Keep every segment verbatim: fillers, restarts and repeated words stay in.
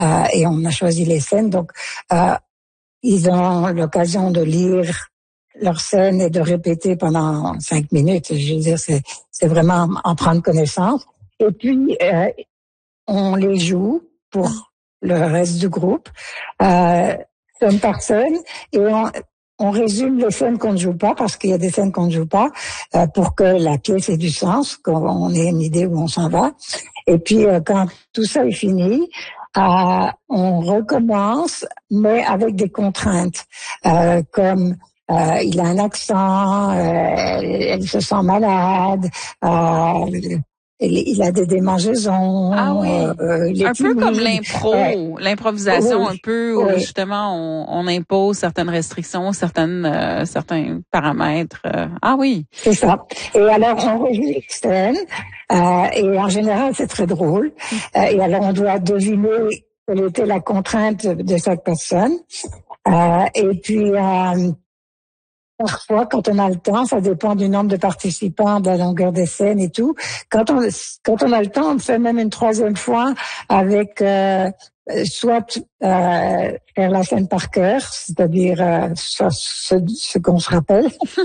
euh, et on a choisi les scènes. Donc, euh, ils ont l'occasion de lire leurs scènes et de répéter pendant cinq minutes. Je veux dire, c'est, c'est vraiment en prendre connaissance. Et puis, euh, on les joue pour le reste du groupe, euh, scène par scène, et on, on résume les scènes qu'on ne joue pas, parce qu'il y a des scènes qu'on ne joue pas, euh, pour que la pièce ait du sens, qu'on ait une idée où on s'en va. Et puis, euh, quand tout ça est fini, euh, on recommence, mais avec des contraintes, euh, comme euh, il a un accent, euh, elle se sent malade, euh, il a des démangeaisons. Ah oui, euh, un peu comme l'impro, euh, l'improvisation, oui, un peu où oui. justement on, on impose certaines restrictions, certaines euh, certains paramètres. Euh, ah oui. C'est ça. Et alors on rejoue les scènes, euh, et en général c'est très drôle. Euh, et alors on doit deviner quelle était la contrainte de chaque personne. Euh, et puis euh, parfois, quand on a le temps, ça dépend du nombre de participants, de la longueur des scènes et tout. Quand on quand on a le temps, on fait même une troisième fois avec euh, soit euh, faire la scène par cœur, c'est-à-dire euh, ce, ce, ce qu'on se rappelle,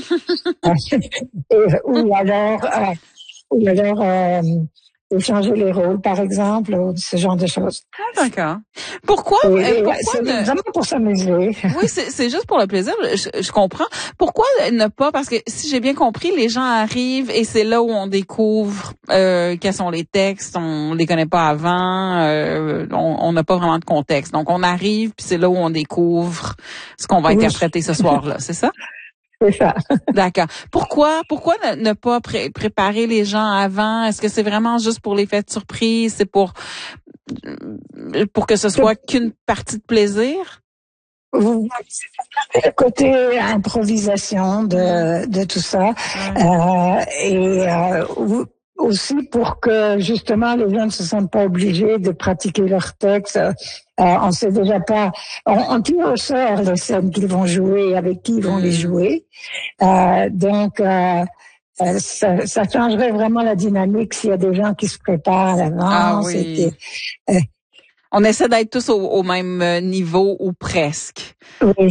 et, ou alors euh, ou alors euh, échanger les rôles, par exemple, ou ce genre de choses. Ah, d'accord. Pourquoi, et, euh, pourquoi c'est ne... vraiment pour s'amuser. Oui, c'est, c'est juste pour le plaisir. Je, je comprends. Pourquoi ne pas, parce que si j'ai bien compris, les gens arrivent et c'est là où on découvre euh, quels sont les textes. On les connaît pas avant. Euh, on n'a pas vraiment de contexte. Donc on arrive puis c'est là où on découvre ce qu'on va oui. interpréter ce soir-là. C'est ça? C'est ça. D'accord. Pourquoi, pourquoi ne, ne pas pré- préparer les gens avant? Est-ce que c'est vraiment juste pour l'effet de surprise? C'est pour, pour que ce soit qu'une partie de plaisir? Le côté improvisation de, de tout ça. Ouais. Euh, et euh, aussi pour que justement les gens ne se sentent pas obligés de pratiquer leur texte. Euh, on sait déjà pas, on, on tire au sort les scènes qu'ils vont jouer, avec qui ils vont mmh. les jouer. Euh, donc euh, ça, ça changerait vraiment la dynamique s'il y a des gens qui se préparent à l'avance. Ah oui. Et que, euh, on essaie d'être tous au, au même niveau ou presque. Oui.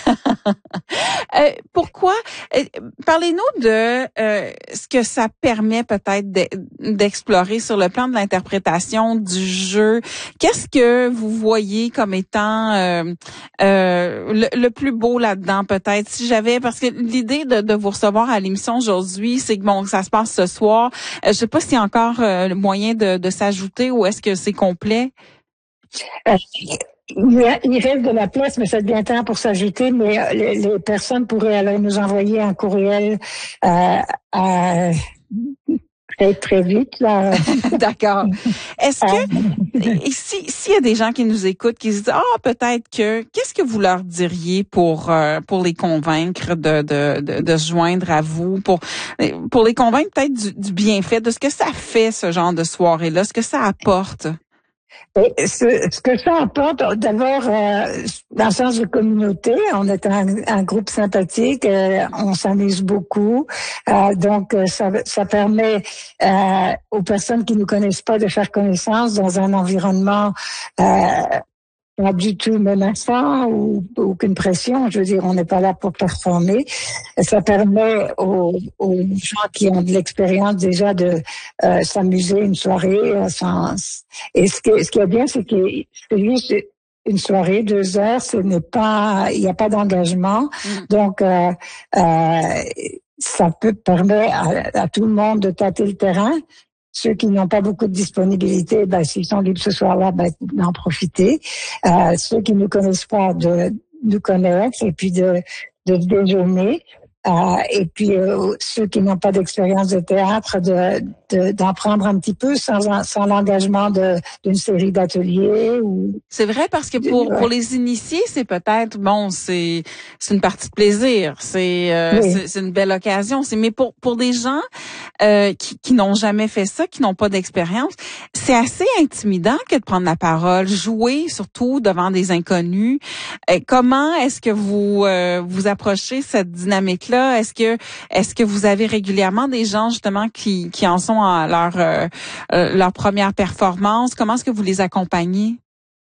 euh, pourquoi? Euh, parlez-nous de euh, ce que ça permet peut-être de, d'explorer sur le plan de l'interprétation du jeu. Qu'est-ce que vous voyez comme étant euh, euh, le, le plus beau là-dedans peut-être? Si j'avais, parce que l'idée de, de vous recevoir à l'émission aujourd'hui, c'est que bon, ça se passe ce soir. Euh, je sais pas s'il y a encore euh, moyen de, de s'ajouter ou est-ce que c'est complet? Euh, il reste de la place, mais ça devient temps pour s'ajouter. Mais les, les personnes pourraient alors nous envoyer un courriel euh, à, très très vite là. D'accord. Est-ce que si s'il y a des gens qui nous écoutent qui se disent ah oh, peut-être que qu'est-ce que vous leur diriez pour euh, pour les convaincre de, de de de se joindre à vous, pour pour les convaincre peut-être du, du bienfait de ce que ça fait ce genre de soirée là, ce que ça apporte? Et ce, ce que ça apporte, d'abord, euh, dans le sens de communauté, on est un, un groupe sympathique, euh, on s'amuse beaucoup, euh, donc ça, ça permet euh, aux personnes qui ne nous connaissent pas de faire connaissance dans un environnement euh, pas du tout menaçant ou aucune pression. Je veux dire, on n'est pas là pour performer. Ça permet aux, aux gens qui ont de l'expérience déjà de euh, s'amuser une soirée. Euh, sans... Et ce qui, ce qui est bien, c'est que c'est juste une soirée, deux heures. Ce n'est pas, il n'y a pas d'engagement. Mm. Donc, euh, euh, ça peut permettre à, à tout le monde de tâter le terrain. Ceux qui n'ont pas beaucoup de disponibilité, ben, s'ils sont libres ce soir-là, ben, d'en profiter. Euh, ceux qui ne connaissent pas, de nous connaître et puis de, de déjeuner. Euh, et puis euh, ceux qui n'ont pas d'expérience de théâtre, de, de d'en prendre un petit peu sans sans l'engagement de d'une série d'ateliers ou. C'est vrai parce que pour ouais. pour les initiés, c'est peut-être bon, c'est c'est une partie de plaisir, c'est euh, oui. c'est, c'est une belle occasion. C'est mais pour pour des gens euh, qui qui n'ont jamais fait ça, qui n'ont pas d'expérience, c'est assez intimidant que de prendre la parole, jouer surtout devant des inconnus. Euh, comment est-ce que vous euh, vous approchez cette dynamique-là? Est-ce que est-ce que vous avez régulièrement des gens justement qui qui en sont à leur euh, leur première performance? Comment est-ce que vous les accompagnez?